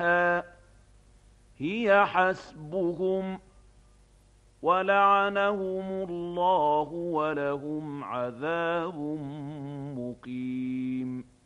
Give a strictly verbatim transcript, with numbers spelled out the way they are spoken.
عليها هي حسبهم ولعنهم الله ولهم عذاب مقيم.